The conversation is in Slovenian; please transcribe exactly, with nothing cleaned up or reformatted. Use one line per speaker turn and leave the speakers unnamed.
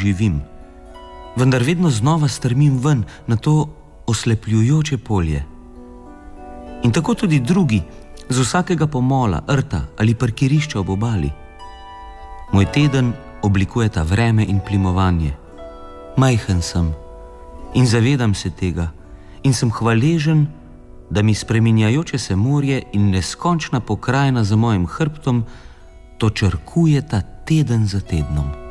živim, vendar vedno znova strmim ven na to oslepljujoče polje. In tako tudi drugi, z vsakega pomola, rta ali parkirišča ob obali. Moj teden oblikujeta vreme in plimovanje. Majhen sem in zavedam se tega in sem hvaležen, da mi spreminjajoče se morje in neskončna pokrajina za mojim hrbtom to črkujeta teden za tednom.